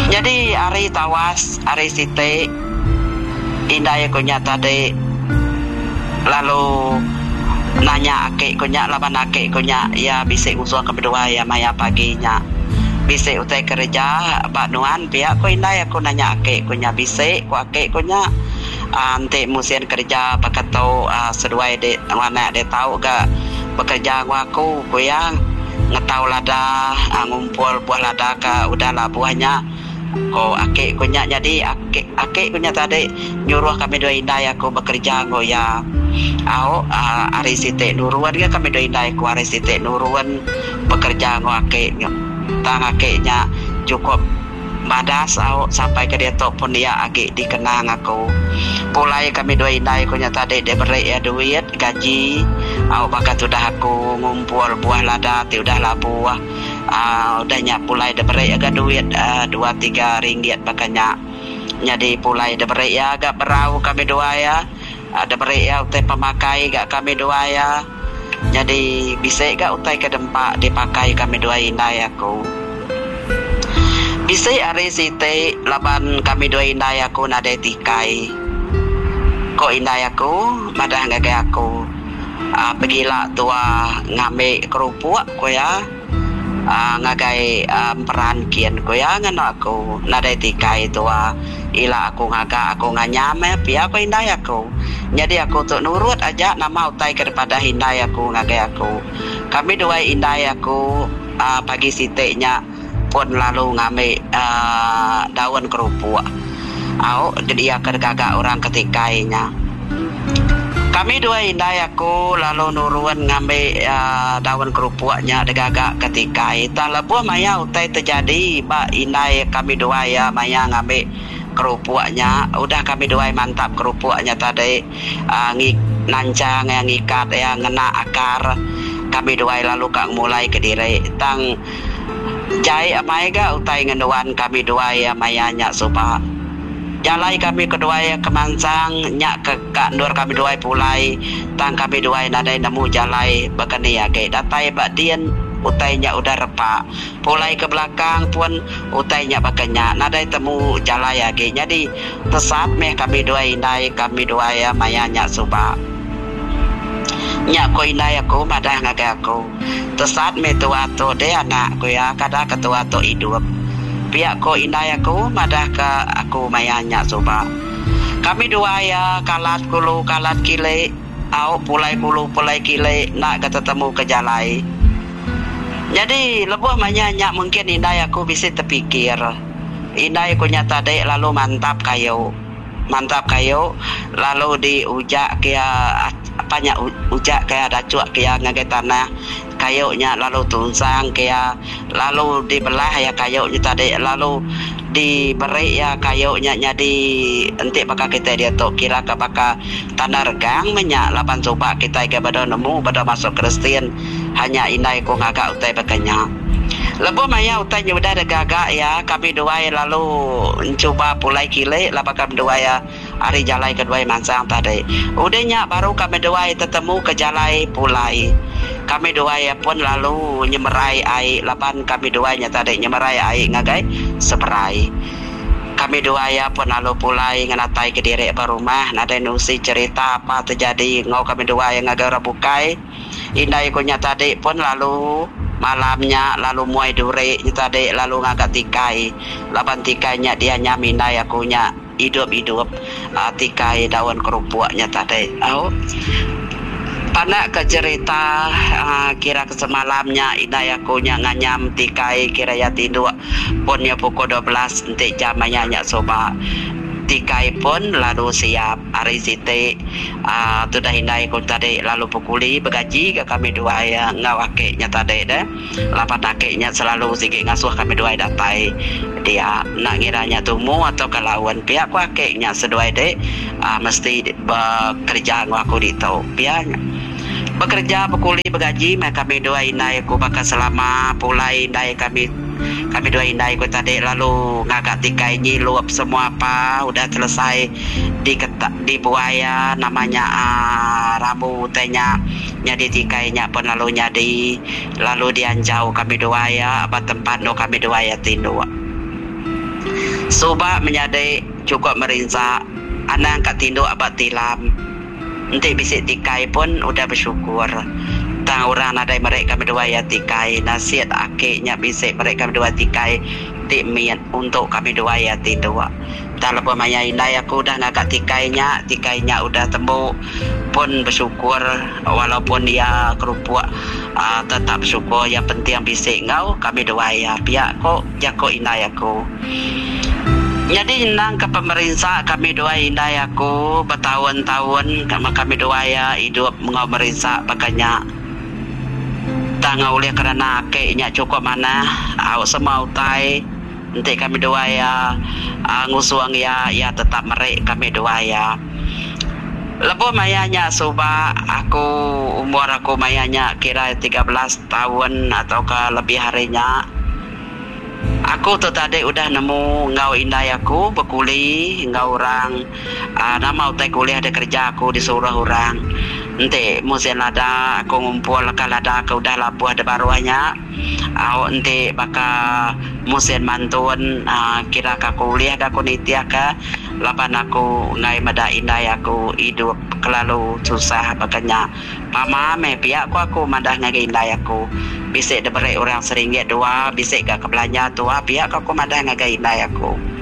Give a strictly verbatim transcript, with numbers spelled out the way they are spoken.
Jadi hari tawas, hari site indai kunya tadi lalu nanya ake kunya laban ake kunya ya bisa usul kedua ya maya paginya bisa utai kerja banuan pihak ko indai aku nanya ake kunya bisa ku ake kunya ante musim kerja pakai tahu sesuai de mana de tahu ga bekerja aku ku yang ngetau lada ngumpul buah lada ka udahlah buahnya ko ake kunya jadi ake ake kunya tadi nyuruh kami dua indai aku bekerja go ya au ari site nuruan ga kami dua indai ku ari site nuruan bekerja go ake tang ake nya cukup badas au sampai ke dia tok pun dia ake dikenang aku pulai kami dua indai kunya tadi dia beri ya duit gaji au bakat sudah aku ngumpul buah lada ti udahlah buah Uh, udahnya pulai debere agak duit uh, dua tiga ringgit makanya jadi pulai debere ya agak berau kami dua ya uh, debere ya utai pemakai gak kami dua ya jadi bisa gak utai ke dempak dipakai kami dua indai aku bisa hari site laban kami dua indai aku nade tikai kok indai aku madah gak aku uh, pergilah tua ngambil kerupuk ko ya Uh, ngagai um, peran kian ko ya ngan aku nada tikai tua ila aku ngaga aku nganyame pia ko indai aku jadi aku tu nurut aja nama utai kepada indai aku ngagai aku kami dua indai aku uh, pagi siteknya pun lalu ngame uh, daun kerupuk au jadi akan gagak orang ketikainya kami dua indai aku lalu nuruan ngambil uh, daun kerupuknya degagak ketika itu lebuh maya utai terjadi ba indai kami dua ya maya ngambil kerupuknya udah kami dua mantap kerupuknya tadi uh, ngik nancang yang ngikat yang ngena akar kami dua lalu kang mulai ke diri tang jai amai ga utai ngenduan kami dua ya mayanya supaya jalai kami kedua ya kemansang nyak ke kandur kami dua pulai tang kami dua nadai nemu jalai bakani ya ke datai bak dian utainya udah repak pulai ke belakang pun utainya bakanya nadai temu jalai ya ke jadi tesat meh kami dua indai kami dua ya mayanya suba nyak ko indai aku madah ngaga aku tesat meh tua to de anak ko ya kada ketua to hidup pihak ko indai aku madah ke aku mayanya coba kami dua ya kalat kulu kalat kile au pulai kulu pulai kile nak ketemu ke jalai jadi lebuh mayanya mungkin indai aku bisa terpikir indai aku nyata dek lalu mantap kayu mantap kayu lalu diujak kaya apanya ujak kaya dacuak kaya ngagai tanah kayunya lalu tunsang kaya lalu dibelah ya kayunya tadi lalu diberi ya kayunya jadi enti bakal kita dia tu kira ke bakal tanah regang menyak lapan coba kita ke pada nemu pada masuk Kristen hanya indai ko ngagak utai bakanya lebu maya utai udah ada gagak ya kami dua lalu mencoba pulai kile lapan kami dua ya hari jalai kedua mansang tadi udahnya baru kami dua ketemu ke jalai pulai kami dua ya pun lalu nyemerai air lapan kami dua nya tadi nyemerai air ngagai seperai kami dua ya pun lalu pulai nganatai ke diri barumah nada nusi cerita apa terjadi ngau kami dua yang ngagai rabukai indai kunya tadi pun lalu malamnya lalu muai dure tadi lalu ngagak tikai lapan tikainya dia nyamindai akunya hidup-hidup uh, tikai daun kerupuknya tadi au panak ke cerita uh, kira ke semalamnya indai akunya nganyam tikai kira ya tidur pun ya pukul dua belas nanti jamanya nyak soba tikai pun lalu siap hari site uh, sudah hindai ku tadi lalu pukuli begaji ke kami dua ya ngawake nya tadi deh lapan nakeknya selalu sikit ngasuh kami dua datai dia nak ngiranya tumu atau kelawan pihak wakeknya seduai deh uh, mesti bekerja ngaku di tau pihaknya bekerja pukuli begaji mereka kami dua indai ku bakal selama pulai indai kami kami dua indai ku tadi lalu ngagak tikai nyilup semua apa udah selesai di ketak di buaya namanya uh, rabu tanya nyadi tikainya pun lalu nyadi lalu dianjau kami dua ya apa tempat no kami dua ya tindu Soba menyadai cukup merinsa anang kat tinduk abad tilam. Nanti bisik tikai pun udah bersyukur. Tang orang nadai mereka berdua ya tikai. Nasihat akiknya bisik mereka berdua tikai. Dimiat untuk kami dua ya tidur. Tak lepas maya indai aku dah ngagak tikainya. Tikainya udah tembuk. Pun bersyukur. Walaupun dia kerupuk uh, tetap bersyukur. Yang penting bisik ngau kami dua ya. Biar kok jago indai aku. Jadi nang ke pemerintah kami dua indai aku bertahun-tahun kami kami dua ya hidup mengau merisa bakanya tangau oleh kerana akiknya cukup mana au semua utai nanti kami dua ya uh, ngusuang ya ya tetap merek kami dua ya lepas mayanya suba aku umur aku mayanya kira tiga belas tahun atau ke lebih harinya. Aku tu tadi udah nemu ngau indai aku berkuli ngau orang uh, nama utai kuliah ada kerja aku disuruh orang nanti musim lada aku ngumpul kalau ada aku udah labuh ada baruanya aku nanti bakal musim mantun uh, kira aku kuliah aku nitiah ke lapan aku ngai mada indai aku hidup kelalu susah bakanya mama me pihak aku aku madah ngai indai aku bisik diberi orang seringgit dua bisik gak kebelanja tua pihak aku madah ngai indai aku